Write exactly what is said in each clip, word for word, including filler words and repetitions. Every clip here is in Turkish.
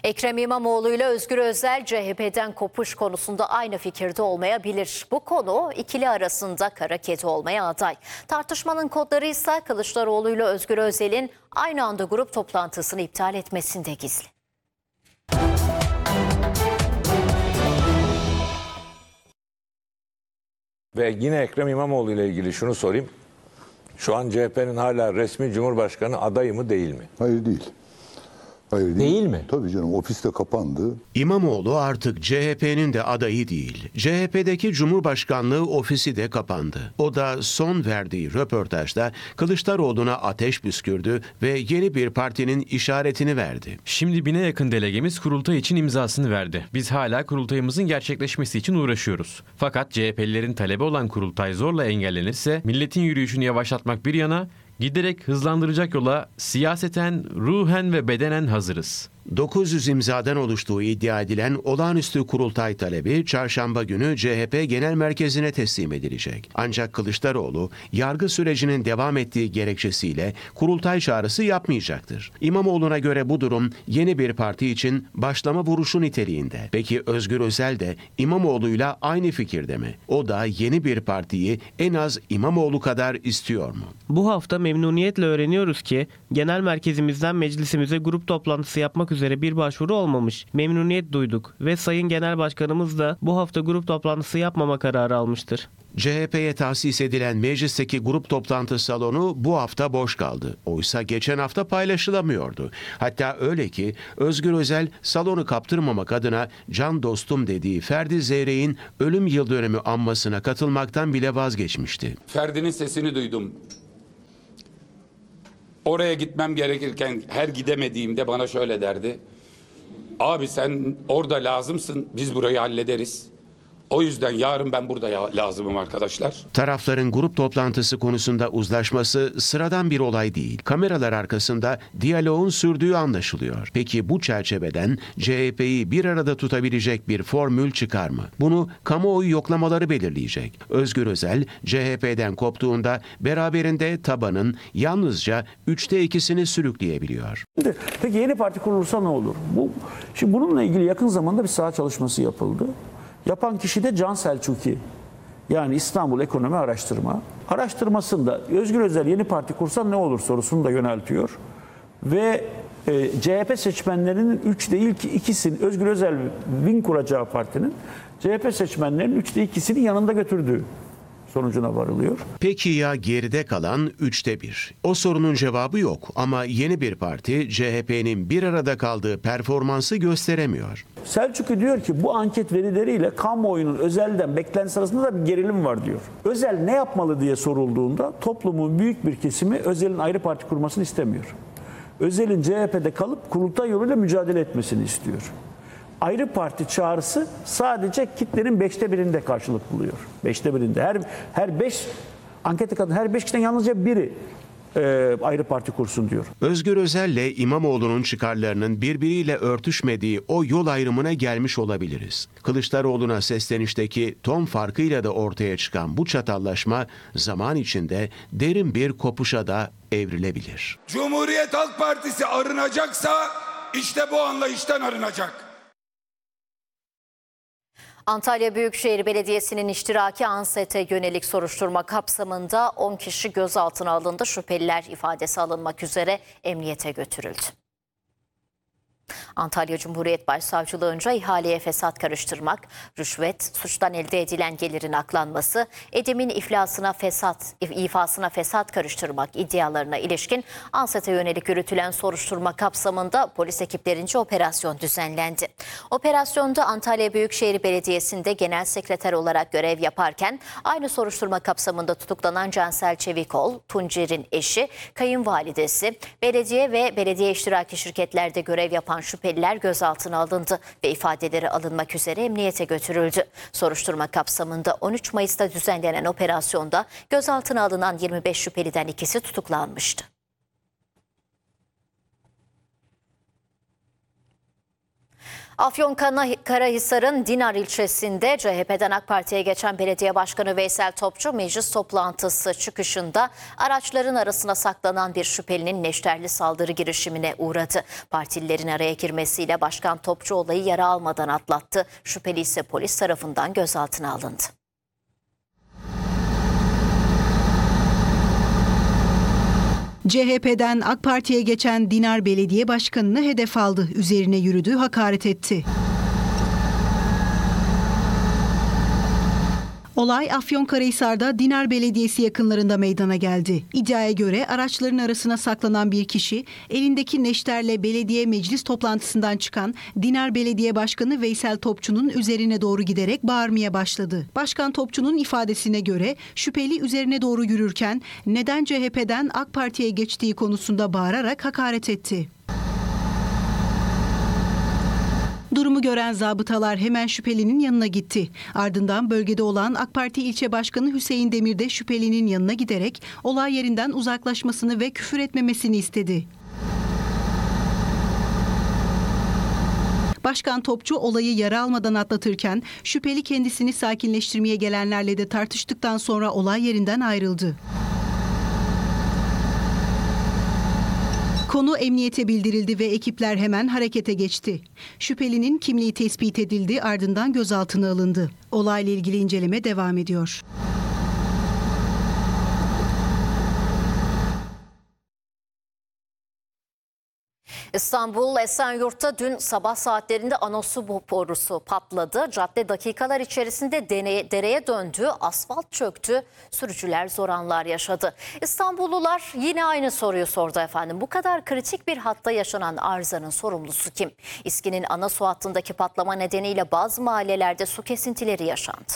Ekrem İmamoğlu ile Özgür Özel C H P'den kopuş konusunda aynı fikirde olmayabilir. Bu konu ikili arasında kara kedi olmaya aday. Tartışmanın kodları ise Kılıçdaroğlu ile Özgür Özel'in aynı anda grup toplantısını iptal etmesinde gizli. Ve yine Ekrem İmamoğlu ile ilgili şunu sorayım. Şu an C H P'nin hala resmi Cumhurbaşkanı adayı mı değil mi? Hayır değil. Hayır değil. Değil mi? Tabii canım, ofis de kapandı. İmamoğlu artık C H P'nin de adayı değil. C H P'deki Cumhurbaşkanlığı ofisi de kapandı. O da son verdiği röportajda Kılıçdaroğlu'na ateş püskürdü ve yeni bir partinin işaretini verdi. Şimdi bine yakın delegemiz kurultay için imzasını verdi. Biz hala kurultayımızın gerçekleşmesi için uğraşıyoruz. Fakat C H P'lilerin talebi olan kurultay zorla engellenirse milletin yürüyüşünü yavaşlatmak bir yana, giderek hızlandıracak yola siyaseten, ruhen ve bedenen hazırız. dokuz yüz imzadan oluştuğu iddia edilen olağanüstü kurultay talebi çarşamba günü C H P Genel Merkezi'ne teslim edilecek. Ancak Kılıçdaroğlu yargı sürecinin devam ettiği gerekçesiyle kurultay çağrısı yapmayacaktır. İmamoğlu'na göre bu durum yeni bir parti için başlama vuruşu niteliğinde. Peki Özgür Özel de İmamoğlu'yla aynı fikirde mi? O da yeni bir partiyi en az İmamoğlu kadar istiyor mu? Bu hafta memnuniyetle öğreniyoruz ki genel merkezimizden meclisimize grup toplantısı yapmak üzere bir başvuru olmamış. Memnuniyet duyduk ve Sayın Genel Başkanımız da bu hafta grup toplantısı yapmama kararı almıştır. C H P'ye tahsis edilen meclisteki grup toplantı salonu bu hafta boş kaldı. Oysa geçen hafta paylaşılamıyordu. Hatta öyle ki Özgür Özel salonu kaptırmamak adına can dostum dediği Ferdi Zeyrek'in ölüm yıldönümü anmasına katılmaktan bile vazgeçmişti. Ferdi'nin sesini duydum. Oraya gitmem gerekirken her gidemediğimde bana şöyle derdi. Abi sen orada lazımsın, biz burayı hallederiz. O yüzden yarın ben burada ya- lazımım arkadaşlar. Tarafların grup toplantısı konusunda uzlaşması sıradan bir olay değil. Kameralar arkasında diyaloğun sürdüğü anlaşılıyor. Peki bu çerçeveden C H P'yi bir arada tutabilecek bir formül çıkar mı? Bunu kamuoyu yoklamaları belirleyecek. Özgür Özel C H P'den koptuğunda beraberinde tabanın yalnızca üçte ikisini sürükleyebiliyor. Peki yeni parti kurulursa ne olur? Bu, şimdi bununla ilgili yakın zamanda bir saha çalışması yapıldı. Yapan kişi de Can Selçuki. Yani İstanbul Ekonomi Araştırma. Araştırmasında Özgür Özel yeni parti kursa ne olur sorusunu da yöneltiyor. Ve e, C H P seçmenlerinin üçte ilk ikisini, Özgür Özel'in kuracağı partinin C H P seçmenlerinin üçte ikisini yanında götürdüğü sonucuna varılıyor. Peki ya geride kalan üçte bir? O sorunun cevabı yok ama yeni bir parti C H P'nin bir arada kaldığı performansı gösteremiyor. Selçuklu diyor ki bu anket verileriyle kamuoyunun Özel'den beklentisi arasında da bir gerilim var diyor. Özel ne yapmalı diye sorulduğunda toplumun büyük bir kesimi Özel'in ayrı parti kurmasını istemiyor. Özel'in C H P'de kalıp kurultay yoluyla mücadele etmesini istiyor. Ayrı parti çağrısı sadece kitlenin beşte birinde karşılık buluyor. Beşte birinde. Her her beş ankete kadar her beş kişiden yalnızca biri e, ayrı parti kursun diyor. Özgür Özel'le İmamoğlu'nun çıkarlarının birbiriyle örtüşmediği o yol ayrımına gelmiş olabiliriz. Kılıçdaroğlu'na seslenişteki ton farkıyla da ortaya çıkan bu çatallaşma zaman içinde derin bir kopuşa da evrilebilir. Cumhuriyet Halk Partisi arınacaksa işte bu anlayıştan arınacak. Antalya Büyükşehir Belediyesi'nin iştiraki ansete yönelik soruşturma kapsamında on kişi gözaltına alındı. Şüpheliler ifadesi alınmak üzere emniyete götürüldü. Antalya Cumhuriyet Başsavcılığınca ihaleye fesat karıştırmak, rüşvet, suçtan elde edilen gelirin aklanması, Edim'in iflasına fesat, ifasına fesat karıştırmak iddialarına ilişkin ansete yönelik yürütülen soruşturma kapsamında polis ekiplerince operasyon düzenlendi. Operasyonda Antalya Büyükşehir Belediyesi'nde genel sekreter olarak görev yaparken aynı soruşturma kapsamında tutuklanan Cansel Çevikol, Tuncer'in eşi, kayınvalidesi, belediye ve belediye iştiraki şirketlerde görev yapan şüpheliler gözaltına alındı ve ifadeleri alınmak üzere emniyete götürüldü. Soruşturma kapsamında on üç Mayıs'ta düzenlenen operasyonda gözaltına alınan yirmi beş şüpheliden ikisi tutuklanmıştı. Afyonkarahisar'ın Dinar ilçesinde C H P'den AK Parti'ye geçen belediye başkanı Veysel Topçu meclis toplantısı çıkışında araçların arasına saklanan bir şüphelinin neşterli saldırı girişimine uğradı. Partililerin araya girmesiyle Başkan Topçu olayı yara almadan atlattı. Şüpheli ise polis tarafından gözaltına alındı. C H P'den AK Parti'ye geçen Dinar Belediye Başkanı'nı hedef aldı. Üzerine yürüdü, hakaret etti. Olay Afyonkarahisar'da Dinar Belediyesi yakınlarında meydana geldi. İddiaya göre araçların arasına saklanan bir kişi elindeki neşterle belediye meclis toplantısından çıkan Dinar Belediye Başkanı Veysel Topçu'nun üzerine doğru giderek bağırmaya başladı. Başkan Topçu'nun ifadesine göre şüpheli üzerine doğru yürürken neden C H P'den AK Parti'ye geçtiği konusunda bağırarak hakaret etti. Durumu gören zabıtalar hemen şüphelinin yanına gitti. Ardından bölgede olan AK Parti ilçe başkanı Hüseyin Demir de şüphelinin yanına giderek olay yerinden uzaklaşmasını ve küfür etmemesini istedi. Başkan Topçu olayı yara almadan atlatırken şüpheli kendisini sakinleştirmeye gelenlerle de tartıştıktan sonra olay yerinden ayrıldı. Konu emniyete bildirildi ve ekipler hemen harekete geçti. Şüphelinin kimliği tespit edildi, ardından gözaltına alındı. Olayla ilgili inceleme devam ediyor. İstanbul Esenyurt'ta dün sabah saatlerinde anosu borusu patladı. Cadde dakikalar içerisinde deneye, dereye döndü, asfalt çöktü, sürücüler zor anlar yaşadı. İstanbullular yine aynı soruyu sordu efendim. Bu kadar kritik bir hatta yaşanan arızanın sorumlusu kim? İSKİ'nin ana su hattındaki patlama nedeniyle bazı mahallelerde su kesintileri yaşandı.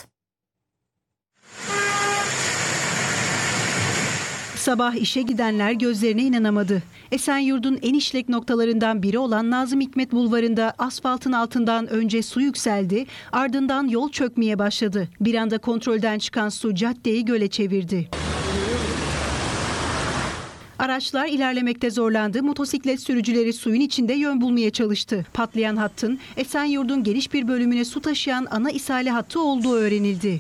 Sabah işe gidenler gözlerine inanamadı. Esenyurt'un en işlek noktalarından biri olan Nazım Hikmet Bulvarı'nda asfaltın altından önce su yükseldi, ardından yol çökmeye başladı. Bir anda kontrolden çıkan su caddeyi göle çevirdi. Araçlar ilerlemekte zorlandı, motosiklet sürücüleri suyun içinde yön bulmaya çalıştı. Patlayan hattın Esenyurt'un geniş bir bölümüne su taşıyan ana ishale hattı olduğu öğrenildi.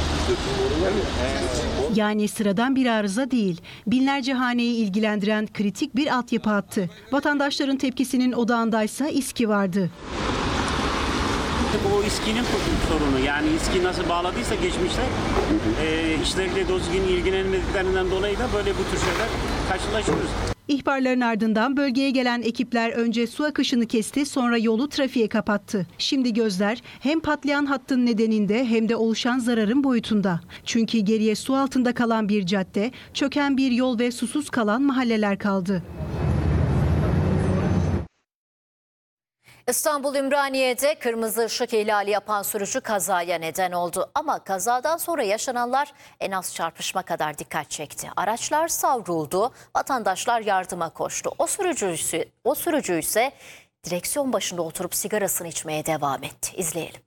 Yani sıradan bir arıza değil, binlerce haneyi ilgilendiren kritik bir altyapı hattı. Vatandaşların tepkisinin odağındaysa İSKİ vardı. Bu İSKİ'nin sorunu, yani İSKİ nasıl bağladıysa geçmişte e, işleriyle düzgün ilgilenmediklerinden dolayı da böyle bu tür şeyler karşılaşıyoruz. İhbarların ardından bölgeye gelen ekipler önce su akışını kesti, sonra yolu trafiğe kapattı. Şimdi gözler hem patlayan hattın nedeninde hem de oluşan zararın boyutunda. Çünkü geriye su altında kalan bir cadde, çöken bir yol ve susuz kalan mahalleler kaldı. İstanbul Ümraniye'de kırmızı ışık ihlali yapan sürücü kazaya neden oldu. Ama kazadan sonra yaşananlar en az çarpışma kadar dikkat çekti. Araçlar savruldu, vatandaşlar yardıma koştu. O sürücü, o sürücü ise direksiyon başında oturup sigarasını içmeye devam etti. İzleyelim.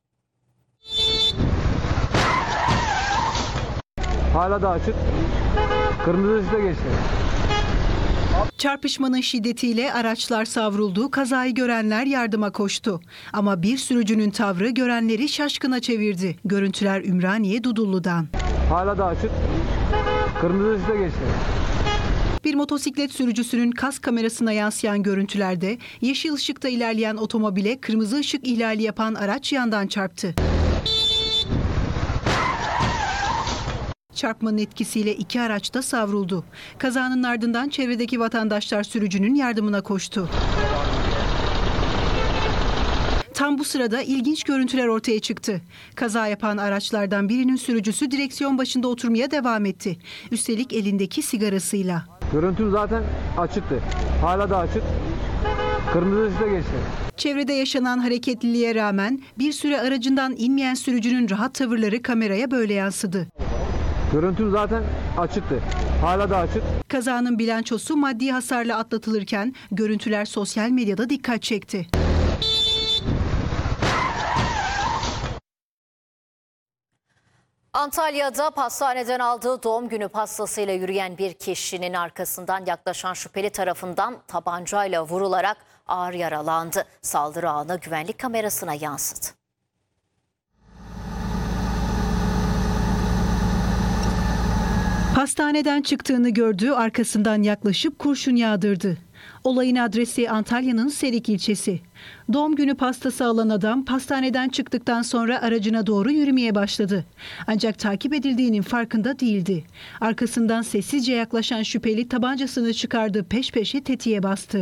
Hala da açık. Kırmızı ışıkta geçti. Çarpışmanın şiddetiyle araçlar savruldu, kazayı görenler yardıma koştu. Ama bir sürücünün tavrı görenleri şaşkına çevirdi. Görüntüler Ümraniye Dudullu'dan. Hala da açık. Kırmızı ışıkta geçti. Bir motosiklet sürücüsünün kask kamerasına yansıyan görüntülerde yeşil ışıkta ilerleyen otomobile kırmızı ışık ihlali yapan araç yandan çarptı. Çarpmanın etkisiyle iki araç da savruldu. Kazanın ardından çevredeki vatandaşlar sürücünün yardımına koştu. Tam bu sırada ilginç görüntüler ortaya çıktı. Kaza yapan araçlardan birinin sürücüsü direksiyon başında oturmaya devam etti. Üstelik elindeki sigarasıyla. Görüntü zaten açıktı. Hala da açık. Kırmızı ışıkta geçti. Çevrede yaşanan hareketliliğe rağmen bir süre aracından inmeyen sürücünün rahat tavırları kameraya böyle yansıdı. Görüntü zaten açıktı. Hala da açık. Kazanın bilançosu maddi hasarla atlatılırken görüntüler sosyal medyada dikkat çekti. Antalya'da pastaneden aldığı doğum günü pastasıyla yürüyen bir kişinin arkasından yaklaşan şüpheli tarafından tabancayla vurularak ağır yaralandı. Saldırı anı güvenlik kamerasına yansıdı. Hastaneden çıktığını gördü, arkasından yaklaşıp kurşun yağdırdı. Olayın adresi Antalya'nın Serik ilçesi. Doğum günü pastası alan adam pastaneden çıktıktan sonra aracına doğru yürümeye başladı. Ancak takip edildiğinin farkında değildi. Arkasından sessizce yaklaşan şüpheli tabancasını çıkardı, peş peşe tetiğe bastı.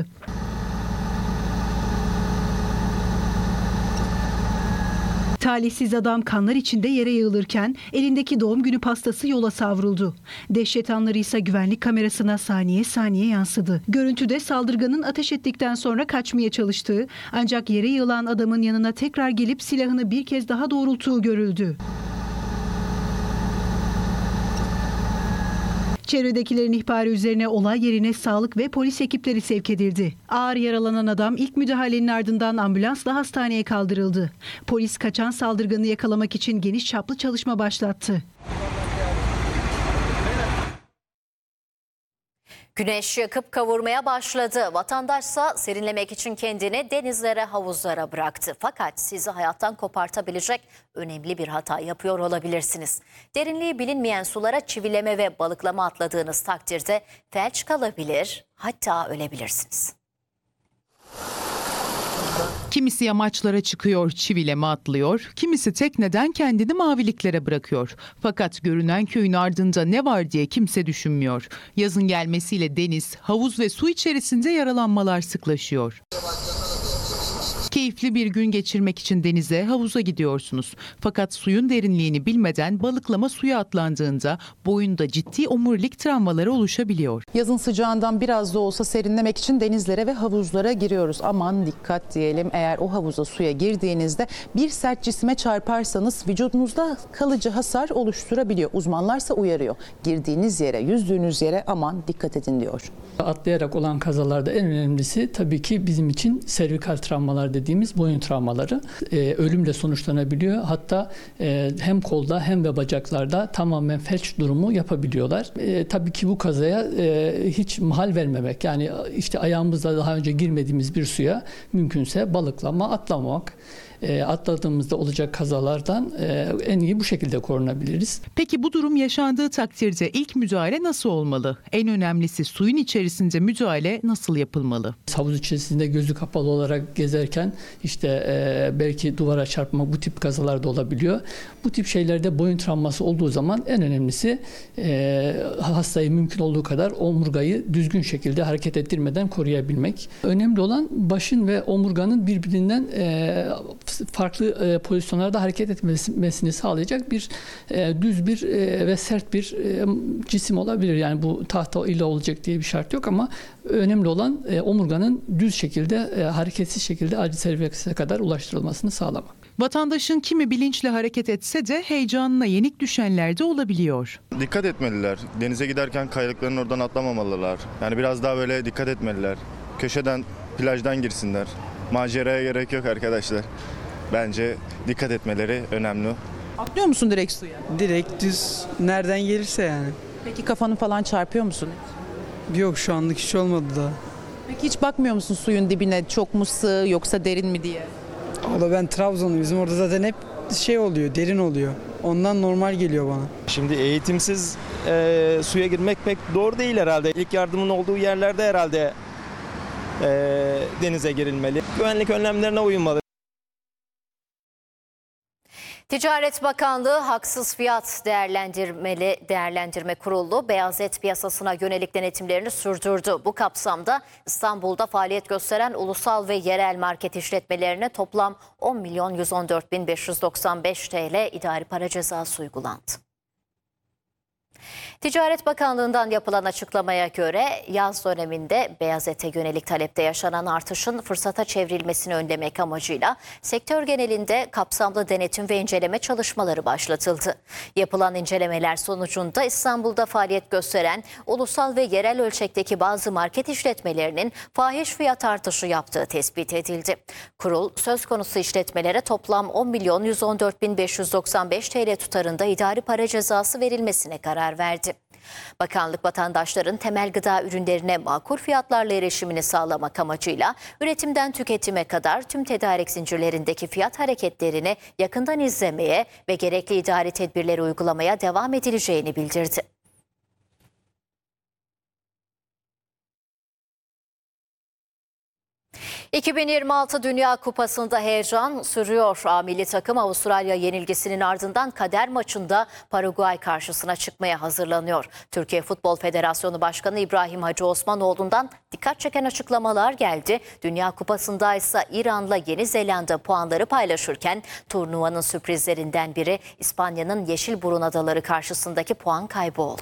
Talihsiz adam kanlar içinde yere yığılırken elindeki doğum günü pastası yola savruldu. Dehşet anları ise güvenlik kamerasına saniye saniye yansıdı. Görüntüde saldırganın ateş ettikten sonra kaçmaya çalıştığı, ancak yere yığılan adamın yanına tekrar gelip silahını bir kez daha doğrulttuğu görüldü. Çevredekilerin ihbarı üzerine olay yerine sağlık ve polis ekipleri sevk edildi. Ağır yaralanan adam ilk müdahalenin ardından ambulansla hastaneye kaldırıldı. Polis kaçan saldırganı yakalamak için geniş çaplı çalışma başlattı. Güneş yakıp kavurmaya başladı. Vatandaşsa serinlemek için kendini denizlere, havuzlara bıraktı. Fakat sizi hayattan kopartabilecek önemli bir hata yapıyor olabilirsiniz. Derinliği bilinmeyen sulara çivileme ve balıklama atladığınız takdirde felç kalabilir, hatta ölebilirsiniz. Kimisi yamaçlara çıkıyor, çivileme atlıyor, kimisi tekneden kendini maviliklere bırakıyor. Fakat görünen köyün ardında ne var diye kimse düşünmüyor. Yazın gelmesiyle deniz, havuz ve su içerisinde yaralanmalar sıklaşıyor. Keyifli bir gün geçirmek için denize, havuza gidiyorsunuz. Fakat suyun derinliğini bilmeden balıklama suya atlandığında boyunda ciddi omurilik travmaları oluşabiliyor. Yazın sıcağından biraz da olsa serinlemek için denizlere ve havuzlara giriyoruz. Aman dikkat diyelim, eğer o havuza, suya girdiğinizde bir sert cisme çarparsanız vücudunuzda kalıcı hasar oluşturabiliyor. Uzmanlarsa uyarıyor. Girdiğiniz yere, yüzdüğünüz yere aman dikkat edin diyor. Atlayarak olan kazalarda en önemlisi tabii ki bizim için servikal travmalar dediğimiz boyun travmaları. Ee, ölümle sonuçlanabiliyor. Hatta e, hem kolda hem de bacaklarda tamamen felç durumu yapabiliyorlar. E, tabii ki bu kazaya e, hiç mahal vermemek. Yani işte ayağımızla daha önce girmediğimiz bir suya mümkünse balıklama, atlamamak. E, atladığımızda olacak kazalardan e, en iyi bu şekilde korunabiliriz. Peki bu durum yaşandığı takdirde ilk müdahale nasıl olmalı? En önemlisi suyun içerisinde müdahale nasıl yapılmalı? Havuz içerisinde gözü kapalı olarak gezerken işte e, belki duvara çarpma, bu tip kazalar da olabiliyor. Bu tip şeylerde boyun travması olduğu zaman en önemlisi e, hastayı mümkün olduğu kadar omurgayı düzgün şekilde hareket ettirmeden koruyabilmek. Önemli olan başın ve omurganın birbirinden e, farklı e, pozisyonlarda hareket etmesini sağlayacak bir e, düz bir e, ve sert bir e, cisim olabilir. Yani bu tahta ile olacak diye bir şart yok ama önemli olan e, omurganın düz şekilde, e, hareketsiz şekilde acil servise kadar ulaştırılmasını sağlamak. Vatandaşın kimi bilinçli hareket etse de heyecanına yenik düşenler de olabiliyor. Dikkat etmeliler. Denize giderken kayalıkların oradan atlamamalılar. Yani biraz daha böyle dikkat etmeliler. Köşeden, plajdan girsinler. Maceraya gerek yok arkadaşlar. Bence dikkat etmeleri önemli. Atlıyor musun direkt suya? Direkt düz, nereden gelirse yani. Peki kafanı falan çarpıyor musun? Yok, şu anlık hiç olmadı da. Peki hiç bakmıyor musun suyun dibine, çok mu sığ yoksa derin mi diye? Valla ben Trabzonluyum. Bizim orada zaten hep şey oluyor, derin oluyor. Ondan normal geliyor bana. Şimdi eğitimsiz e, suya girmek pek doğru değil herhalde. İlk yardımın olduğu yerlerde herhalde e, denize girilmeli. Güvenlik önlemlerine uyulmalı. Ticaret Bakanlığı Haksız Fiyat Değerlendirmeli Değerlendirme Kurulu beyaz et piyasasına yönelik denetimlerini sürdürdü. Bu kapsamda İstanbul'da faaliyet gösteren ulusal ve yerel market işletmelerine toplam on milyon yüz on dört bin beş yüz doksan beş T L idari para cezası uygulandı. Ticaret Bakanlığı'ndan yapılan açıklamaya göre yaz döneminde beyaz ete yönelik talepte yaşanan artışın fırsata çevrilmesini önlemek amacıyla sektör genelinde kapsamlı denetim ve inceleme çalışmaları başlatıldı. Yapılan incelemeler sonucunda İstanbul'da faaliyet gösteren ulusal ve yerel ölçekteki bazı market işletmelerinin fahiş fiyat artışı yaptığı tespit edildi. Kurul söz konusu işletmelere toplam on milyon yüz on dört bin beş yüz doksan beş T L tutarında idari para cezası verilmesine karar verdi. Bakanlık vatandaşların temel gıda ürünlerine makul fiyatlarla erişimini sağlamak amacıyla üretimden tüketime kadar tüm tedarik zincirlerindeki fiyat hareketlerini yakından izlemeye ve gerekli idari tedbirleri uygulamaya devam edileceğini bildirdi. iki bin yirmi altı Dünya Kupası'nda heyecan sürüyor. A milli takım Avustralya yenilgisinin ardından kader maçında Paraguay karşısına çıkmaya hazırlanıyor. Türkiye Futbol Federasyonu Başkanı İbrahim Hacı Osmanoğlu'ndan dikkat çeken açıklamalar geldi. Dünya Kupası'nda ise İran'la Yeni Zelanda puanları paylaşırken turnuvanın sürprizlerinden biri İspanya'nın Yeşilburun Adaları karşısındaki puan kaybı oldu.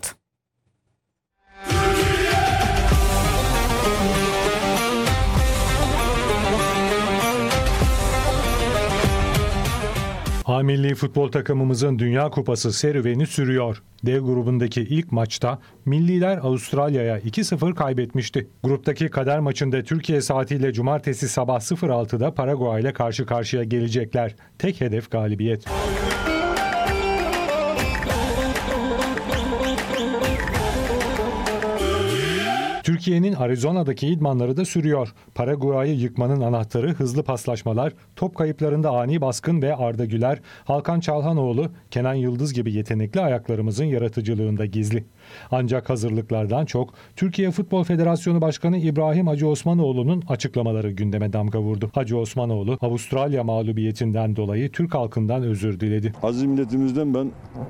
A milli futbol takımımızın Dünya Kupası serüveni sürüyor. D grubundaki ilk maçta milliler Avustralya'ya iki sıfır kaybetmişti. Gruptaki kader maçında Türkiye saatiyle cumartesi sabah sıfır altıda Paraguay ile karşı karşıya gelecekler. Tek hedef galibiyet. Türkiye'nin Arizona'daki idmanları da sürüyor. Paraguay'ı yıkmanın anahtarı hızlı paslaşmalar, top kayıplarında ani baskın ve Arda Güler, Hakan Çalhanoğlu, Kenan Yıldız gibi yetenekli ayaklarımızın yaratıcılığında gizli. Ancak hazırlıklardan çok Türkiye Futbol Federasyonu Başkanı İbrahim Hacı Osmanoğlu'nun açıklamaları gündeme damga vurdu. Hacı Osmanoğlu, Avustralya mağlubiyetinden dolayı Türk halkından özür diledi. Aziz milletimizden ben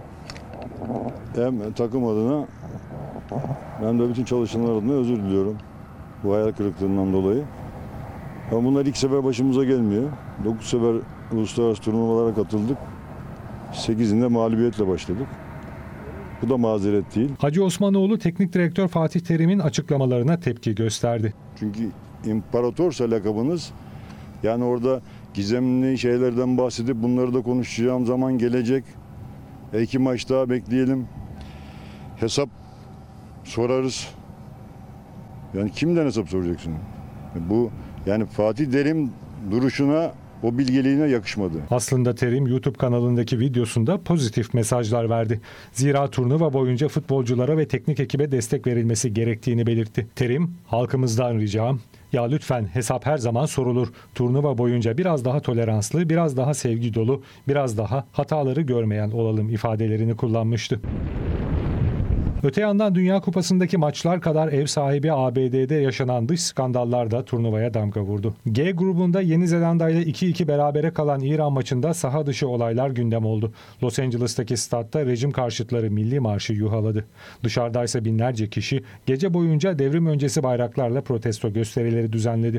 hem takım adına ben de bütün çalışanlar adına özür diliyorum bu hayal kırıklığından dolayı. Ama bunlar ilk sefer başımıza gelmiyor. dokuz sefer uluslararası turnuvalara katıldık. sekizinde mağlubiyetle başladık. Bu da mazeret değil. Hacı Osmanoğlu Teknik Direktör Fatih Terim'in açıklamalarına tepki gösterdi. Çünkü imparatorsa lakabınız, yani orada gizemli şeylerden bahsedip bunları da konuşacağım zaman gelecek. E iki maç daha bekleyelim. Hesap sorarız. Yani kimden hesap soracaksın? Bu yani Fatih Terim duruşuna, o bilgeliğine yakışmadı. Aslında Terim YouTube kanalındaki videosunda pozitif mesajlar verdi. Zira turnuva boyunca futbolculara ve teknik ekibe destek verilmesi gerektiğini belirtti. Terim, halkımızdan ricam, ya lütfen hesap her zaman sorulur. Turnuva boyunca biraz daha toleranslı, biraz daha sevgi dolu, biraz daha hataları görmeyen olalım ifadelerini kullanmıştı. Öte yandan Dünya Kupası'ndaki maçlar kadar ev sahibi A B D'de yaşanan dış skandallar da turnuvaya damga vurdu. G grubunda Yeni Zelanda ile iki iki berabere kalan İran maçında saha dışı olaylar gündem oldu. Los Angeles'taki statta rejim karşıtları milli marşı yuhaladı. Dışarıdaysa binlerce kişi gece boyunca devrim öncesi bayraklarla protesto gösterileri düzenledi.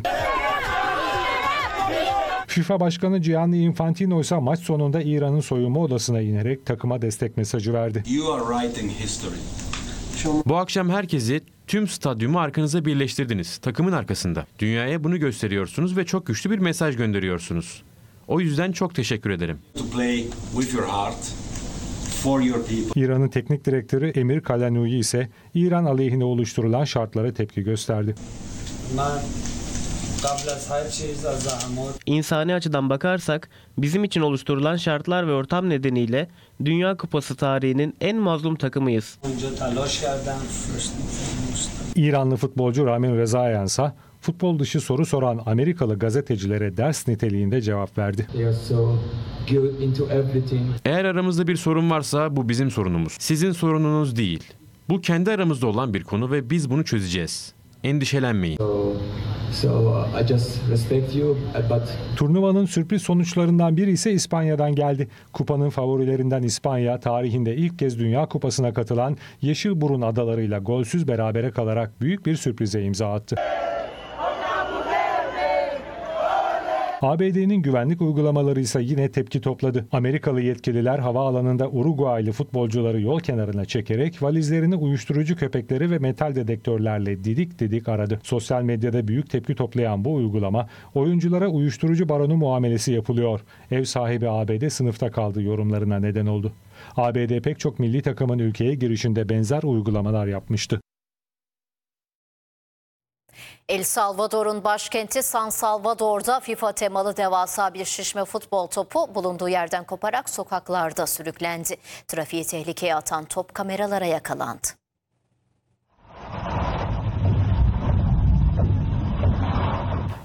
FIFA Başkanı Gianni Infantino ise maç sonunda İran'ın soyunma odasına inerek takıma destek mesajı verdi. Bu akşam herkesi, tüm stadyumu arkanıza birleştirdiniz. Takımın arkasında. Dünyaya bunu gösteriyorsunuz ve çok güçlü bir mesaj gönderiyorsunuz. O yüzden çok teşekkür ederim. İran'ın teknik direktörü Emir Kalanui ise İran aleyhine oluşturulan şartlara tepki gösterdi. İnsani açıdan bakarsak bizim için oluşturulan şartlar ve ortam nedeniyle Dünya Kupası tarihinin en mazlum takımıyız. İranlı futbolcu Ramin Rezayan ise futbol dışı soru soran Amerikalı gazetecilere ders niteliğinde cevap verdi. Eğer aramızda bir sorun varsa bu bizim sorunumuz. Sizin sorununuz değil. Bu kendi aramızda olan bir konu ve biz bunu çözeceğiz. Endişelenmeyin. Turnuvanın sürpriz sonuçlarından biri ise İspanya'dan geldi. Kupanın favorilerinden İspanya, tarihinde ilk kez Dünya Kupası'na katılan Yeşilburun Adaları'yla golsüz berabere kalarak büyük bir sürprize imza attı. A B D'nin güvenlik uygulamaları ise yine tepki topladı. Amerikalı yetkililer havaalanında Uruguaylı futbolcuları yol kenarına çekerek valizlerini uyuşturucu köpekleri ve metal dedektörlerle didik didik aradı. Sosyal medyada büyük tepki toplayan bu uygulama, oyunculara uyuşturucu baronu muamelesi yapılıyor. Ev sahibi A B D sınıfta kaldı yorumlarına neden oldu. A B D pek çok milli takımın ülkeye girişinde benzer uygulamalar yapmıştı. El Salvador'un başkenti San Salvador'da FIFA temalı devasa bir şişme futbol topu bulunduğu yerden koparak sokaklarda sürüklendi. Trafiği tehlikeye atan top kameralara yakalandı.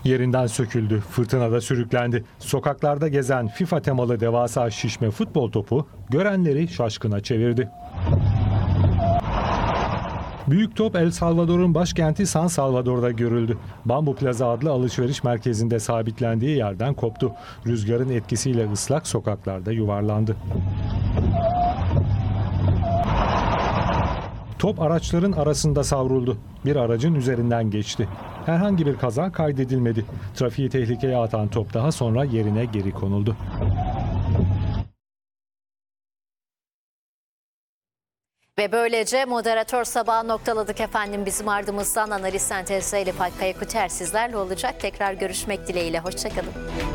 Yerinden söküldü, fırtınada sürüklendi. Sokaklarda gezen FIFA temalı devasa şişme futbol topu görenleri şaşkına çevirdi. Büyük top El Salvador'un başkenti San Salvador'da görüldü. Bambu Plaza adlı alışveriş merkezinde sabitlendiği yerden koptu. Rüzgarın etkisiyle ıslak sokaklarda yuvarlandı. Top araçların arasında savruldu. Bir aracın üzerinden geçti. Herhangi bir kaza kaydedilmedi. Trafiği tehlikeye atan top daha sonra yerine geri konuldu. Ve böylece moderatör sabahı noktaladık efendim. Bizim ardımızdan analiz sentezleriyle Faik Kayaküter sizlerle olacak. Tekrar görüşmek dileğiyle. Hoşçakalın.